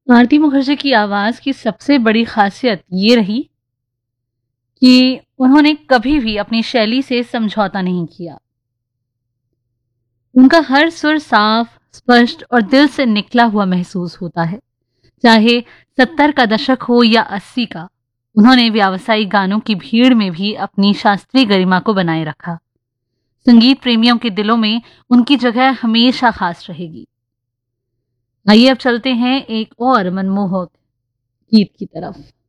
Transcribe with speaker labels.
Speaker 1: आरती मुखर्जी की आवाज़ की सबसे बड़ी ख़ासियत ये रही कि उन्होंने कभी भी अपनी शैली से समझौता नहीं किया। उनका हर सुर साफ, स्पष्ट और दिल से निकला हुआ महसूस होता है। चाहे 70 का दशक हो या 80 का, उन्होंने व्यावसायिक गानों की भीड़ में भी अपनी शास्त्रीय गरिमा को बनाए रखा। संगीत प्रेमियों के दिलों में उनकी जगह हमेशा खास रहेगी। आइए अब चलते हैं एक और मनमोहक गीत की तरफ।